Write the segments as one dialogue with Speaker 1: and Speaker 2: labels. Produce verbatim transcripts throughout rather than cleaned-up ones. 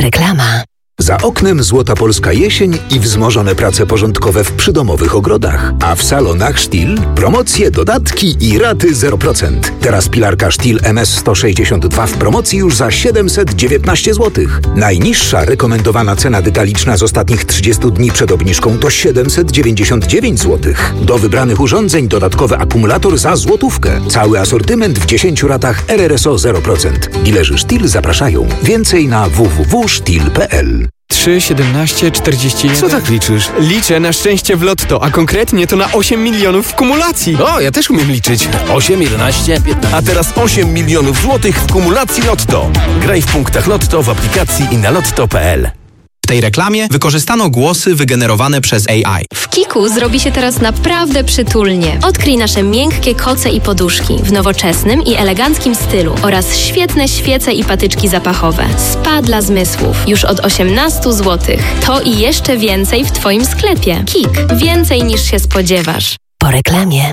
Speaker 1: Reklama.
Speaker 2: Za oknem złota polska jesień i wzmożone prace porządkowe w przydomowych ogrodach. A w salonach Stihl promocje, dodatki i raty zero procent. Teraz pilarka Stihl M S sto sześćdziesiąt dwa w promocji już za siedemset dziewiętnaście złotych. Najniższa rekomendowana cena detaliczna z ostatnich trzydziestu dni przed obniżką to siedemset dziewięćdziesiąt dziewięć złotych. Do wybranych urządzeń dodatkowy akumulator za złotówkę. Cały asortyment w dziesięciu ratach R R S O zero procent. Dilerzy Stihl zapraszają. Więcej na w w w kropka stihl kropka p l.
Speaker 3: trzy, siedemnaście, czterdzieści jeden.
Speaker 4: Co tak liczysz?
Speaker 3: Liczę na szczęście w lotto, a konkretnie to na osiem milionów w kumulacji.
Speaker 4: O, ja też umiem liczyć. osiem, jedenaście, piętnaście.
Speaker 5: A teraz osiem milionów złotych w kumulacji Lotto. Graj w punktach Lotto w aplikacji i na lotto kropka p l.
Speaker 6: W tej reklamie wykorzystano głosy wygenerowane przez A I.
Speaker 7: W Kiku zrobi się teraz naprawdę przytulnie. Odkryj nasze miękkie koce i poduszki w nowoczesnym i eleganckim stylu oraz świetne świece i patyczki zapachowe. Spa dla zmysłów już od osiemnaście złotych. To i jeszcze więcej w Twoim sklepie. Kik. Więcej niż się spodziewasz.
Speaker 1: Po reklamie.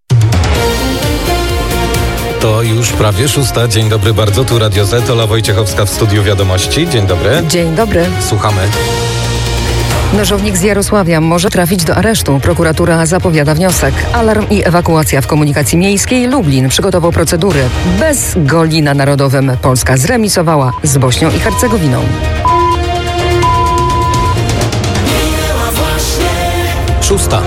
Speaker 8: To już prawie szósta. Dzień dobry bardzo, tu Radio Z, Ola Wojciechowska w studiu Wiadomości. Dzień dobry.
Speaker 9: Dzień dobry.
Speaker 8: Słuchamy.
Speaker 9: Nożownik z Jarosławia może trafić do aresztu. Prokuratura zapowiada wniosek. Alarm i ewakuacja w komunikacji miejskiej. Lublin przygotował procedury. Bez goli na Narodowym Polska zremisowała z Bośnią i Hercegowiną.
Speaker 4: Szósta.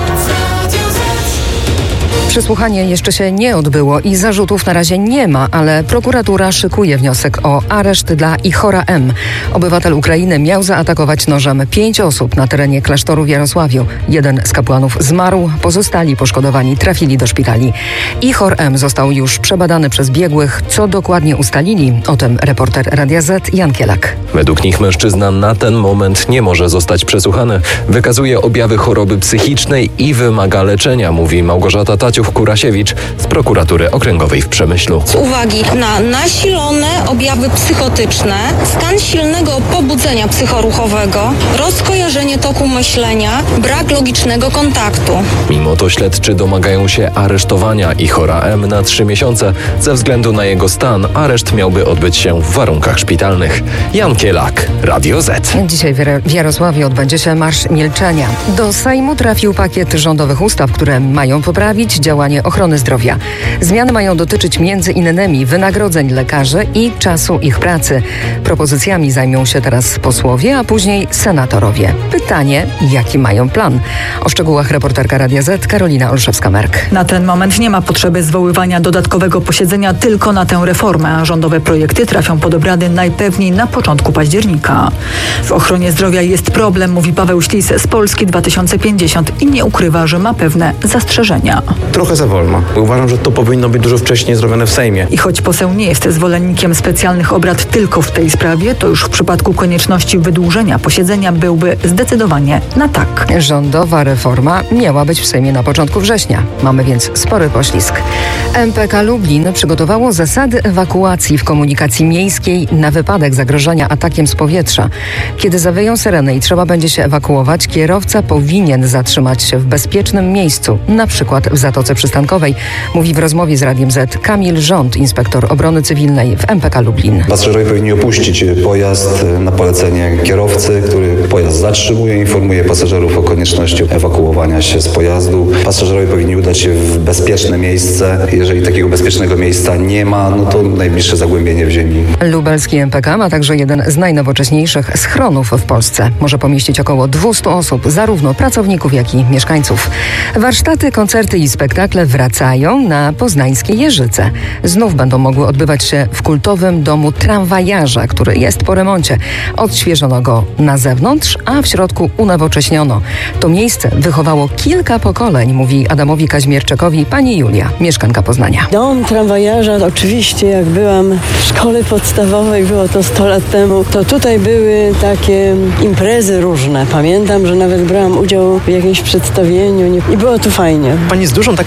Speaker 9: Przesłuchanie jeszcze się nie odbyło i zarzutów na razie nie ma, ale prokuratura szykuje wniosek o areszt dla Ihora M. Obywatel Ukrainy miał zaatakować nożem pięć osób na terenie klasztoru w Jarosławiu. Jeden z kapłanów zmarł, pozostali poszkodowani trafili do szpitali. Ihor M. został już przebadany przez biegłych. Co dokładnie ustalili? O tym reporter Radia Z Jan Kielak.
Speaker 10: Według nich mężczyzna na ten moment nie może zostać przesłuchany. Wykazuje objawy choroby psychicznej i wymaga leczenia, mówi Małgorzata Taciów-Kurasiewicz z prokuratury okręgowej w Przemyślu.
Speaker 11: Z uwagi na nasilone objawy psychotyczne, stan silnego pobudzenia psychoruchowego, rozkojarzenie toku myślenia, brak logicznego kontaktu.
Speaker 10: Mimo to śledczy domagają się aresztowania Ihora M. na trzy miesiące. Ze względu na jego stan areszt miałby odbyć się w warunkach szpitalnych. Jan Kielak, Radio Z.
Speaker 9: Dzisiaj w Jarosławiu odbędzie się Marsz Milczenia. Do Sejmu trafił pakiet rządowych ustaw, które mają poprawić działanie ochrony zdrowia. Zmiany mają dotyczyć między innymi wynagrodzeń lekarzy i czasu ich pracy. Propozycjami zajmą się teraz posłowie, a później senatorowie. Pytanie, jaki mają plan? O szczegółach reporterka Radia Z Karolina Olszewska-Merk.
Speaker 12: Na ten moment nie ma potrzeby zwoływania dodatkowego posiedzenia tylko na tę reformę, a rządowe projekty trafią pod obrady najpewniej na początku października. W ochronie zdrowia jest problem, mówi Paweł Ślis z Polski dwa tysiące pięćdziesiąt i nie ukrywa, że ma pewne zastrzeżenia.
Speaker 13: Trochę za wolno. Uważam, że to powinno być dużo wcześniej zrobione w Sejmie.
Speaker 12: I choć poseł nie jest zwolennikiem specjalnych obrad tylko w tej sprawie, to już w przypadku konieczności wydłużenia posiedzenia byłby zdecydowanie na tak.
Speaker 9: Rządowa reforma miała być w Sejmie na początku września. Mamy więc spory poślizg. M P K Lublin przygotowało zasady ewakuacji w komunikacji miejskiej na wypadek zagrożenia atakiem z powietrza. Kiedy zawieją syreny i trzeba będzie się ewakuować, kierowca powinien zatrzymać się w bezpiecznym miejscu, na przykład w Zatoce Przystankowej, mówi w rozmowie z Radiem Z Kamil Rząd, inspektor obrony cywilnej w M P K Lublin.
Speaker 14: Pasażerowie powinni opuścić pojazd na polecenie kierowcy, który pojazd zatrzymuje, informuje pasażerów o konieczności ewakuowania się z pojazdu. Pasażerowie powinni udać się w bezpieczne miejsce. Jeżeli takiego bezpiecznego miejsca nie ma, no to najbliższe zagłębienie w ziemi.
Speaker 9: Lubelski M P K ma także jeden z najnowocześniejszych schronów w Polsce. Może pomieścić około dwieście osób, zarówno pracowników, jak i mieszkańców. Warsztaty, koncerty i spektakle wracają na poznańskie Jeżyce. Znów będą mogły odbywać się w kultowym domu tramwajarza, który jest po remoncie. Odświeżono go na zewnątrz, a w środku unowocześniono. To miejsce wychowało kilka pokoleń, mówi Adamowi Kaźmierczakowi pani Julia, mieszkanka Poznania.
Speaker 15: Dom tramwajarza, oczywiście jak byłam w szkole podstawowej, było to sto lat temu, to tutaj były takie imprezy różne. Pamiętam, że nawet brałam udział w jakimś przedstawieniu i było tu fajnie.
Speaker 16: Pani z dużą taką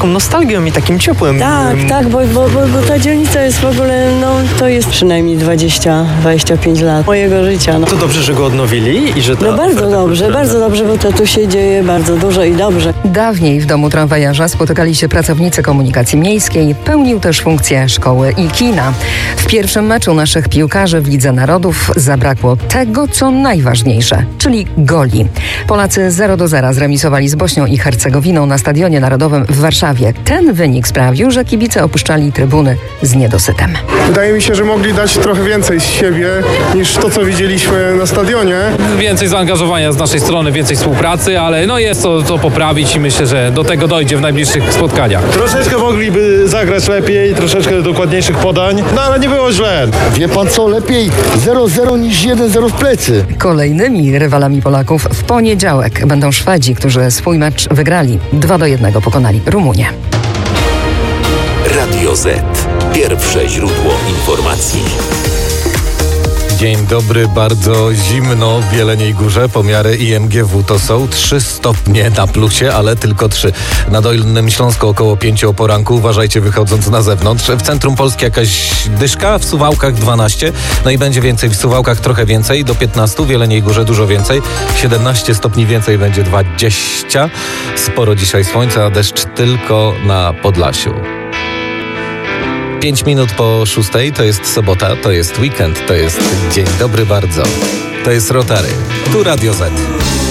Speaker 3: taką nostalgią i takim ciepłem.
Speaker 15: Tak, tak, bo, bo, bo, bo ta dzielnica jest w ogóle, no to jest przynajmniej dwadzieścia dwadzieścia pięć lat mojego życia. No.
Speaker 3: To dobrze, że go odnowili i że ta
Speaker 15: No bardzo dobrze, bardzo dobrze, bo to tu się dzieje bardzo dużo i dobrze.
Speaker 9: Dawniej w domu tramwajarza spotykali się pracownicy komunikacji miejskiej, pełnił też funkcję szkoły i kina. W pierwszym meczu naszych piłkarzy w Lidze Narodów zabrakło tego, co najważniejsze, czyli goli. Polacy zero do zera zremisowali z Bośnią i Hercegowiną na Stadionie Narodowym w Warszawie. Ten wynik sprawił, że kibice opuszczali trybuny z niedosytem.
Speaker 1: Wydaje mi się, że mogli dać trochę więcej z siebie niż to, co widzieliśmy na stadionie.
Speaker 8: Więcej zaangażowania z naszej strony, więcej współpracy, ale no jest to, to poprawić i myślę, że do tego dojdzie w najbliższych spotkaniach.
Speaker 16: Troszeczkę mogliby zagrać lepiej, troszeczkę dokładniejszych podań, no ale nie było źle.
Speaker 17: Wie pan co, lepiej zero zero niż jeden zero w plecy.
Speaker 9: Kolejnymi rywalami Polaków w poniedziałek będą Szwedzi, którzy swój mecz wygrali. dwa do jednego pokonali Rumunię.
Speaker 5: Radio Z. Pierwsze źródło informacji.
Speaker 8: Dzień dobry, bardzo zimno w Jeleniej Górze. Pomiary I M G W to są trzy stopnie na plusie, ale tylko trzy. Na Dolnym Śląsku około pięć o poranku. Uważajcie wychodząc na zewnątrz. W centrum Polski jakaś dyszka, w Suwałkach dwanaście. No i będzie więcej, w Suwałkach trochę więcej, do piętnastu. W Jeleniej Górze dużo więcej. siedemnaście stopni więcej będzie dwadzieścia. Sporo dzisiaj słońca, a deszcz tylko na Podlasiu. Pięć minut po szóstej, to jest sobota, to jest weekend, to jest dzień dobry bardzo. To jest Rotary. Tu Radio Z.